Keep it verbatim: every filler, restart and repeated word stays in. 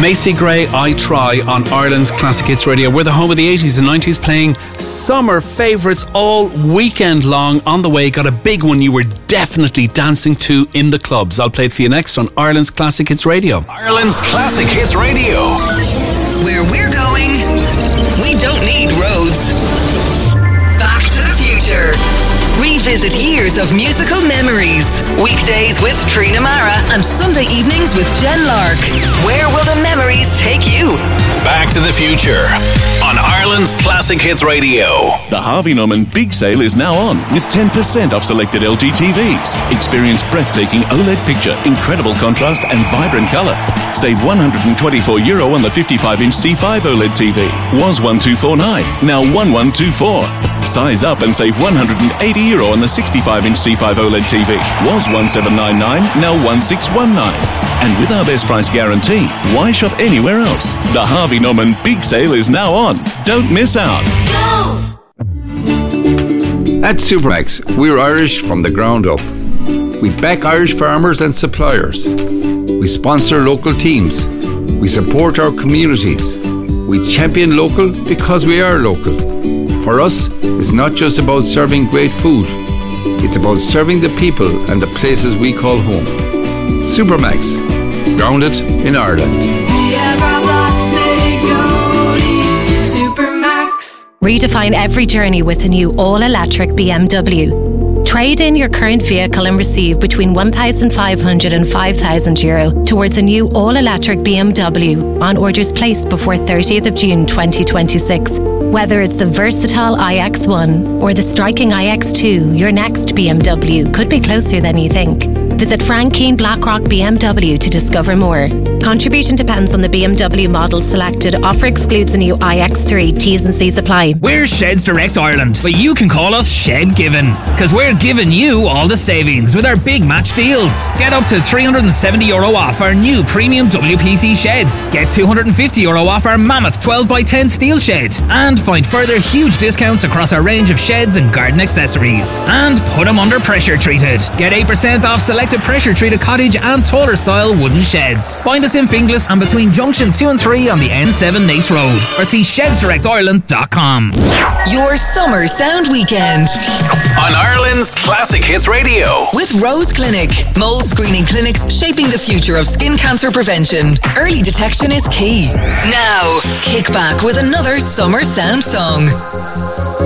Macy Gray, I Try on Ireland's Classic Hits Radio. We're the home of the eighties and nineties, playing summer favourites all weekend long. On the way, got a big one you were definitely dancing to in the clubs. I'll play it for you next on Ireland's Classic Hits Radio. Ireland's Classic Hits Radio. Where we're going, we don't need roads. Back to the Future. Revisit years of musical memories. Weekdays with Trina Mara and Sunday evenings with Jen Lark. Where will the memories take you? Back to the Future on Ireland's Classic Hits Radio. The Harvey Norman Big Sale is now on with ten percent off selected L G T Vs. Experience breathtaking OLED picture, incredible contrast and vibrant colour. Save one hundred twenty-four euro on the fifty-five inch C five OLED T V. Was one thousand two hundred forty-nine, now one thousand one hundred twenty-four. Size up and save one hundred eighty euro on the sixty-five inch C five OLED T V. Was one thousand seven hundred ninety-nine, now one thousand six hundred nineteen. And with our best price guarantee, why shop anywhere else? The Harvey Norman Big Sale is now on. Don't miss out. At Supermax, we're Irish from the ground up. We back Irish farmers and suppliers. We sponsor local teams. We support our communities. We champion local because we are local. For us, it's not just about serving great food. It's about serving the people and the places we call home. Supermax, grounded in Ireland. Supermax. Redefine every journey with a new all-electric B M W. Trade in your current vehicle and receive between one thousand five hundred and five thousand euro towards a new all-electric B M W on orders placed before thirtieth of June twenty twenty-six. Whether it's the versatile i X one or the striking i X two, your next B M W could be closer than you think. Visit Frank Keane Blackrock B M W to discover more. Contribution depends on the B M W model selected. Offer excludes the new i X three. T's and C's apply. We're Sheds Direct Ireland, but you can call us Shed Given, because we're giving you all the savings with our big match deals. Get up to three hundred seventy euro off our new premium W P C sheds. Get two hundred fifty euro off our Mammoth twelve by ten steel shed. And find further huge discounts across our range of sheds and garden accessories. And put them under pressure treated. Get eight percent off selected pressure treated cottage and taller style wooden sheds. Find us in Finglas and between junction two and three on the N seven Nace Road, or see sheds direct ireland dot com. Your summer sound weekend on Ireland's Classic Hits Radio with Rose Clinic. Mole screening clinics shaping the future of skin cancer prevention. Early detection is key. Now, kick back with another summer sound song.